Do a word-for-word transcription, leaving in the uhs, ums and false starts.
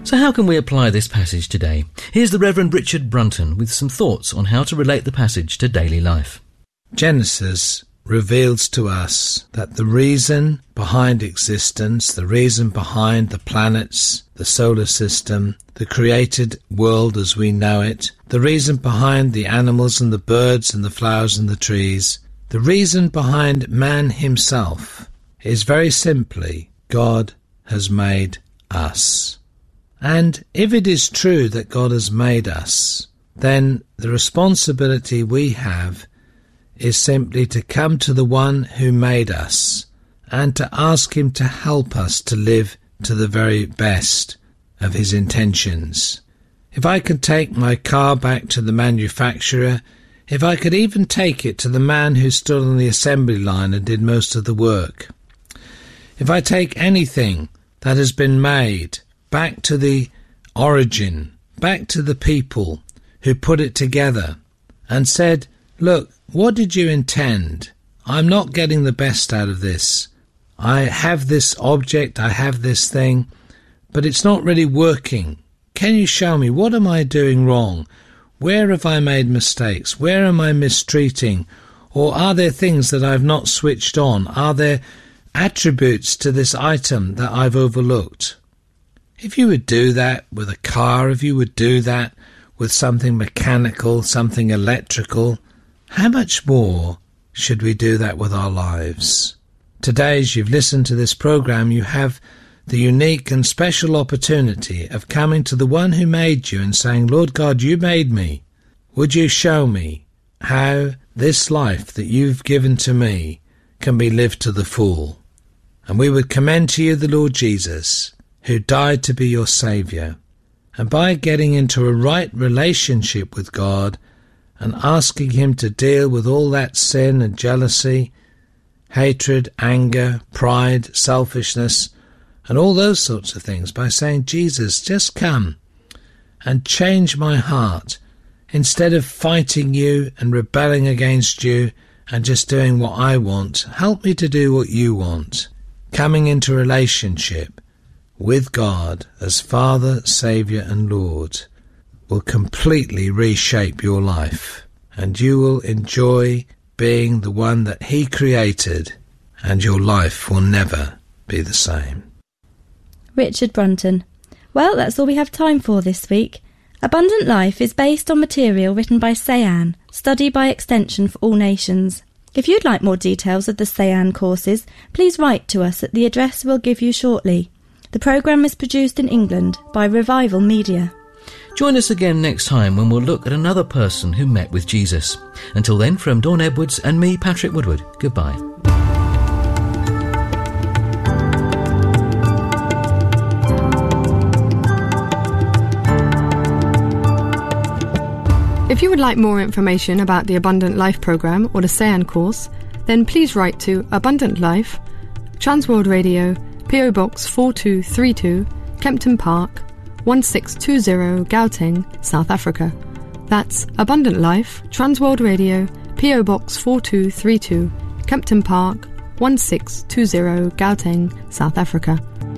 So how can we apply this passage today? Here's the Reverend Richard Brunton with some thoughts on how to relate the passage to daily life. Genesis reveals to us that the reason behind existence, the reason behind the planets, the solar system, the created world as we know it, the reason behind the animals and the birds and the flowers and the trees, the reason behind man himself is very simply God has made us. And if it is true that God has made us, then the responsibility we have is simply to come to the one who made us and to ask him to help us to live to the very best of his intentions. If I could take my car back to the manufacturer, if I could even take it to the man who stood on the assembly line and did most of the work, if I take anything that has been made back to the origin, back to the people who put it together and said, look, what did you intend? I'm not getting the best out of this. I have this object, I have this thing, but it's not really working. Can you show me, what am I doing wrong? Where have I made mistakes? Where am I mistreating? Or are there things that I've not switched on? Are there attributes to this item that I've overlooked? If you would do that with a car, if you would do that with something mechanical, something electrical, how much more should we do that with our lives? Today, as you've listened to this program, you have the unique and special opportunity of coming to the one who made you and saying, Lord God, you made me. Would you show me how this life that you've given to me can be lived to the full? And we would commend to you the Lord Jesus, who died to be your Saviour. And by getting into a right relationship with God and asking him to deal with all that sin and jealousy, hatred, anger, pride, selfishness, and all those sorts of things, by saying, Jesus, just come and change my heart. Instead of fighting you and rebelling against you and just doing what I want, help me to do what you want. Coming into relationship with God as Father, Saviour and Lord will completely reshape your life, and you will enjoy being the one that he created, and your life will never be the same. Richard Brunton. Well, that's all we have time for this week. Abundant Life is based on material written by Sayan, Study by Extension for All Nations. If you'd like more details of the Sayan courses, please write to us at the address we'll give you shortly. The programme is produced in England by Revival Media. Join us again next time when we'll look at another person who met with Jesus. Until then, from Dawn Edwards and me, Patrick Woodward, goodbye. If you would like more information about the Abundant Life programme or the Sayan course, then please write to Abundant Life, Transworld Radio, P O Box four two three two, Kempton Park, one six two zero, Gauteng, South Africa. That's Abundant Life, Transworld Radio, P O Box four two three two, Kempton Park, one six two zero, Gauteng, South Africa.